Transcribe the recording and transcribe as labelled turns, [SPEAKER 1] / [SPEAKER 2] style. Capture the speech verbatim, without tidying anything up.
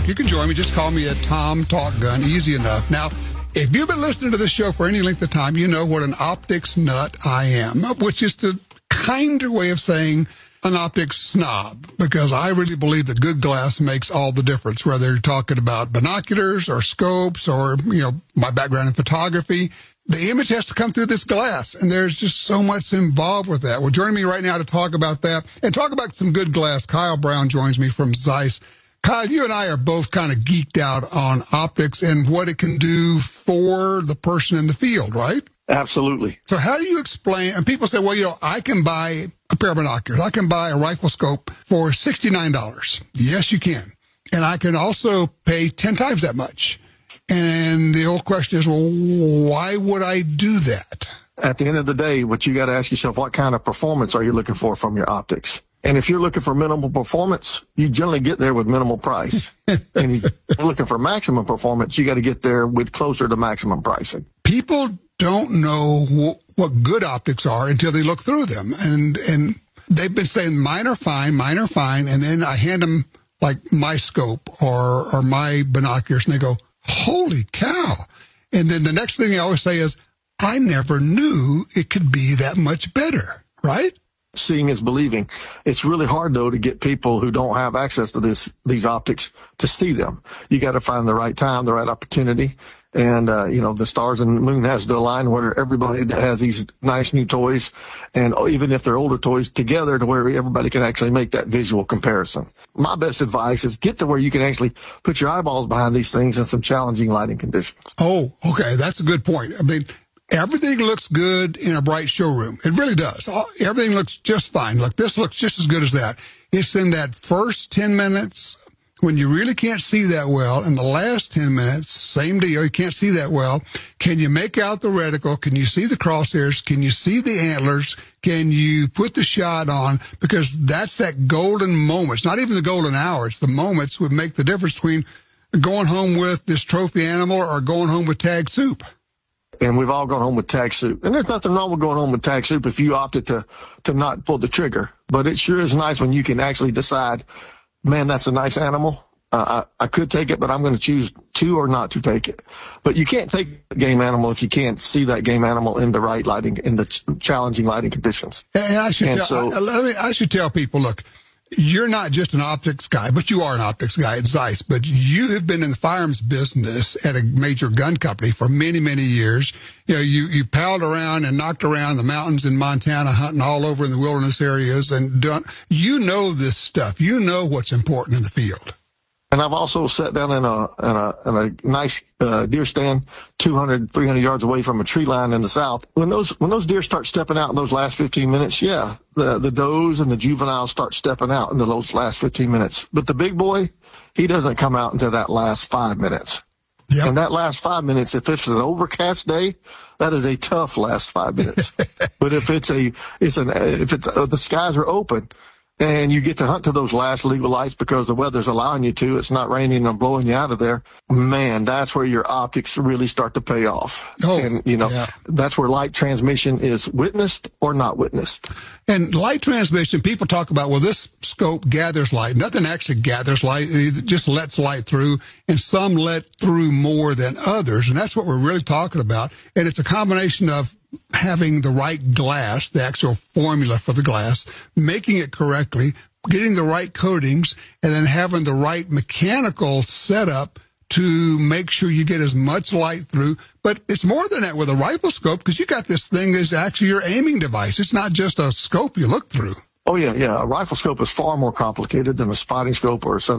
[SPEAKER 1] Talk. You can join me. Just call me at Tom Talk Gun. Easy enough. Now, if you've been listening to this show for any length of time, you know what an optics nut I am, which is the kinder way of saying an optics snob, because I really believe that good glass makes all the difference, whether you're talking about binoculars or scopes or, you know, my background in photography. The image has to come through this glass, and there's just so much involved with that. Well, joining me right now to talk about that and talk about some good glass, Kyle Brown joins me from Zeiss. Kyle, you and I are both kind of geeked out on optics and what it can do for the person in the field, right?
[SPEAKER 2] Absolutely.
[SPEAKER 1] So how do you explain, and people say, well, you know, I can buy a pair of binoculars. I can buy a rifle scope for sixty-nine dollars. Yes, you can. And I can also pay ten times that much. And the old question is, well, why would I do that?
[SPEAKER 2] At the end of the day, what you got to ask yourself, what kind of performance are you looking for from your optics? And if you're looking for minimal performance, you generally get there with minimal price. And if you're looking for maximum performance, you got to get there with closer to maximum pricing.
[SPEAKER 1] People don't know wh- what good optics are until they look through them. And and they've been saying mine are fine, mine are fine. And then I hand them like my scope or, or my binoculars, and they go, holy cow. And then the next thing they always say is, I never knew it could be that much better, right?
[SPEAKER 2] Seeing is believing. It's really hard, though, to get people who don't have access to this these optics to see them. You got to find the right time, the right opportunity. And, uh, you know, the stars and the moon has to align where everybody that has these nice new toys, and even if they're older toys, together to where everybody can actually make that visual comparison. My best advice is get to where you can actually put your eyeballs behind these things in some challenging lighting conditions.
[SPEAKER 1] Oh, okay. That's a good point. I mean, everything looks good in a bright showroom. It really does. Everything looks just fine. Look, this looks just as good as that. It's in that first ten minutes when you really can't see that well. In the last ten minutes, same deal. You can't see that well. Can you make out the reticle? Can you see the crosshairs? Can you see the antlers? Can you put the shot on? Because that's that golden moment. It's not even the golden hour. It's the moments would make the difference between going home with this trophy animal or going home with tag soup.
[SPEAKER 2] And we've all gone home with tag soup. And there's nothing wrong with going home with tag soup if you opted to, to not pull the trigger. But it sure is nice when you can actually decide, man, that's a nice animal. Uh, I, I could take it, but I'm going to choose to or not to take it. But you can't take a game animal if you can't see that game animal in the right lighting, in the ch- challenging lighting conditions.
[SPEAKER 1] And I should,
[SPEAKER 2] and
[SPEAKER 1] tell,
[SPEAKER 2] so,
[SPEAKER 1] I, I, mean, I should tell people, look, you're not just an optics guy, but you are an optics guy at Zeiss. But you have been in the firearms business at a major gun company for many, many years. You know, you, you palled around and knocked around the mountains in Montana, hunting all over in the wilderness areas, and done, you know this stuff. You know what's important in the field.
[SPEAKER 2] And I've also sat down in a in a, in a nice uh, deer stand two hundred, three hundred yards away from a tree line in the south. When those when those deer start stepping out in those last fifteen minutes, yeah, the the does and the juveniles start stepping out in those last fifteen minutes. But the big boy, he doesn't come out until that last five minutes. Yep. And that last five minutes, if it's an overcast day, that is a tough last five minutes. But if it's a it's an if it's uh, the skies are open, and you get to hunt to those last legal lights because the weather's allowing you to, it's not raining and blowing you out of there, man, that's where your optics really start to pay off.
[SPEAKER 1] Oh,
[SPEAKER 2] and, you know,
[SPEAKER 1] yeah.
[SPEAKER 2] That's where light transmission is witnessed or not witnessed.
[SPEAKER 1] And light transmission, people talk about, well, this scope gathers light. Nothing actually gathers light. It just lets light through, and some let through more than others. And that's what we're really talking about. And it's a combination of having the right glass, the actual formula for the glass, making it correctly, getting the right coatings, and then having the right mechanical setup to make sure you get as much light through. But it's more than that with a rifle scope, because you got this thing that's actually your aiming device. It's not just a scope you look through.
[SPEAKER 2] Oh, yeah, yeah. A rifle scope is far more complicated than a spotting scope or a set